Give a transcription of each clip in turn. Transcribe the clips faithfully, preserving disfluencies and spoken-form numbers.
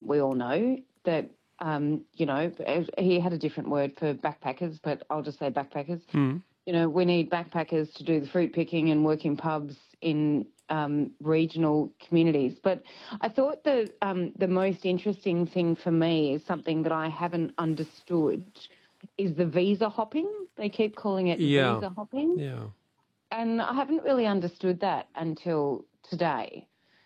we all know that, um, you know, he had a different word for backpackers, but I'll just say backpackers. Mm. You know, we need backpackers to do the fruit picking and work in pubs in um, regional communities. But I thought the um, the most interesting thing for me is something that I haven't understood is the visa hopping. They keep calling it Yeah. visa hopping. Yeah. And I haven't really understood that until today.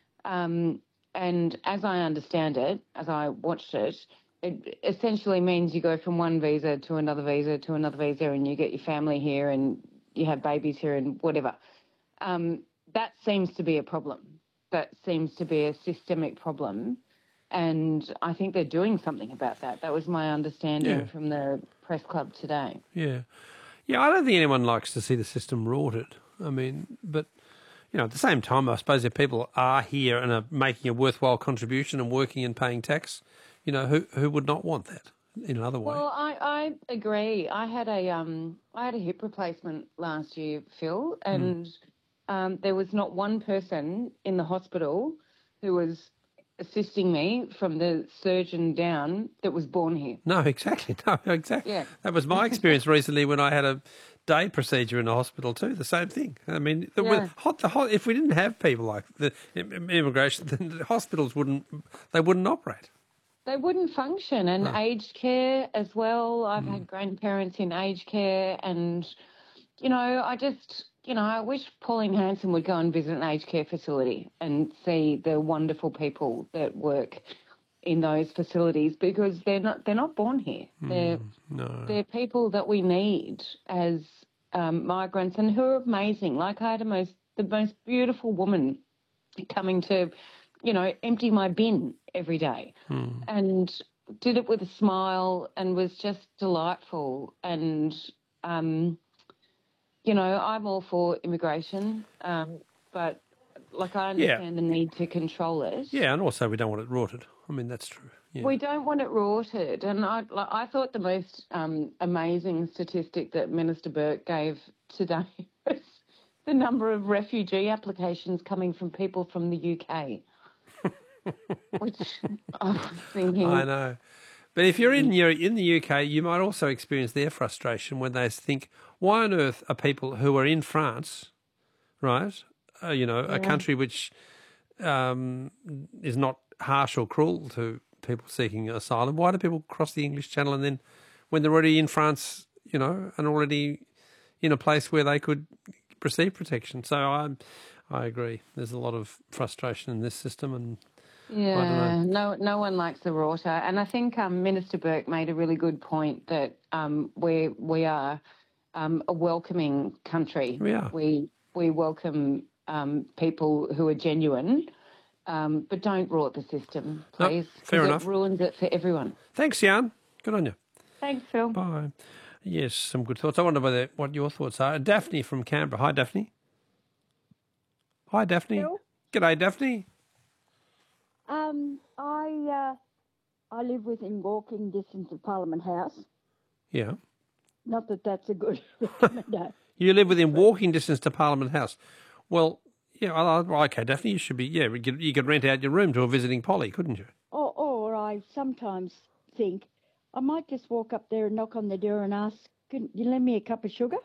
Um, and as I understand it, as I watched it, it essentially means you go from one visa to another visa to another visa and you get your family here and you have babies here and whatever. Um, that seems to be a problem. That seems to be a systemic problem. And I think they're doing something about that. That was my understanding Yeah. from the press club today. Yeah. Yeah, I don't think anyone likes to see the system rorted. I mean, but, you know, at the same time, I suppose if people are here and are making a worthwhile contribution and working and paying tax, you know, who who would not want that in another way? Well, I, I agree. I had a um I had a hip replacement last year, Phil, and mm. um, there was not one person in the hospital who was assisting me from the surgeon down that was born here. No, exactly. No, exactly. Yeah. That was my experience recently when I had a day procedure in the hospital too. The same thing. I mean, the, Yeah. hot, the hot, if we didn't have people like the immigration, then the hospitals wouldn't they wouldn't operate. They wouldn't function. And No. aged care as well. I've Mm. had grandparents in aged care, and you know, I just. You know, I wish Pauline Hanson would go and visit an aged care facility and see the wonderful people that work in those facilities, because they're not they're not born here. Mm, they're no. they're people that we need as um, migrants, and who are amazing. Like I had a most the most beautiful woman coming to, you know, empty my bin every day, Mm. and did it with a smile and was just delightful. And um, you know, I'm all for immigration, um, but, like, I understand Yeah. the need to control it. Yeah, and also we don't want it rorted. I mean, that's true. Yeah. We don't want it rorted. And I, like, I thought the most um, amazing statistic that Minister Burke gave today was the number of refugee applications coming from people from the U K, which I was thinking... I know. But if you're in your in the U K, you might also experience their frustration when they think, why on earth are people who are in France, right, uh, you know, Yeah. a country which um, is not harsh or cruel to people seeking asylum, why do people cross the English Channel and then when they're already in France, you know, and already in a place where they could receive protection? So I, I agree. There's a lot of frustration in this system and... Yeah, no, no one likes the rorter, and I think um, Minister Burke made a really good point that um, we we are um, a welcoming country. We are. We we welcome um, people who are genuine, um, but don't rort the system, Nope, please. fair 'cause enough. It ruins it for everyone. Thanks, Jan. Good on you. Thanks, Phil. Bye. Yes, some good thoughts. I wonder whether, what your thoughts are. Daphne from Canberra. Hi, Daphne. Hi, Daphne. Phil? G'day, Daphne. Um, I uh, I live within walking distance of Parliament House. Yeah. Not that that's a good recommendation. You live within walking distance to Parliament House. Well, yeah, well, okay, Daphne, you should be, yeah, you could, you could rent out your room to a visiting Polly, couldn't you? Or, or I sometimes think I might just walk up there and knock on the door and ask, "Can you lend me a cup of sugar?"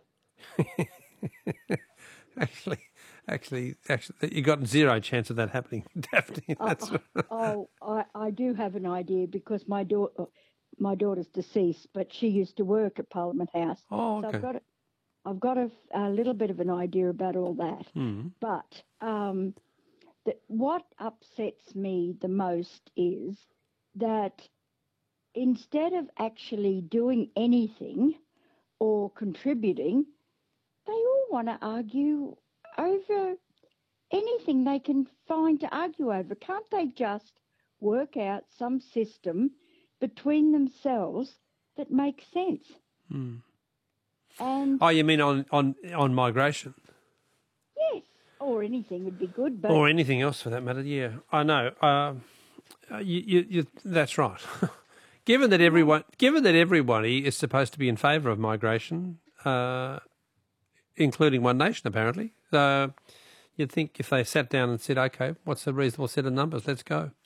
actually, actually, actually, you got zero chance of that happening, Daphne. That's Oh, oh I, I do have an idea because my daughter, my daughter's deceased, but she used to work at Parliament House. Oh, So okay. I've got a, I've got a, a little bit of an idea about all that. Mm. But um, the, what upsets me the most is that instead of actually doing anything or contributing, they all want to argue over anything they can find to argue over. Can't they just work out some system between themselves that makes sense? Mm. And Oh, you mean on, on, on migration? yes, or anything would be good. But Or anything else for that matter, yeah. I know. Uh, you, you, you, that's right. given that everyone, given that everybody is supposed to be in favour of migration, uh, including One Nation apparently, uh, you'd think if they sat down and said, okay, what's a reasonable set of numbers, let's go.